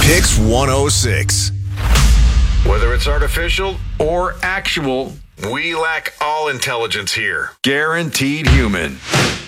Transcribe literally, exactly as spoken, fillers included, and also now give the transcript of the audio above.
Kicks one oh six. Whether it's artificial or actual, we lack all intelligence here. Guaranteed human.